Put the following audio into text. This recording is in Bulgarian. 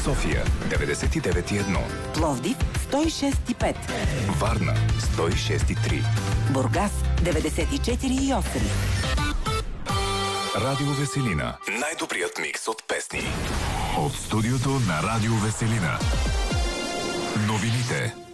София 99,1, Пловдив 106,5, Варна 106,3, Бургас 94,8. Радио Веселина. Най-добрият микс от песни. От студиото на Радио Веселина. Новините.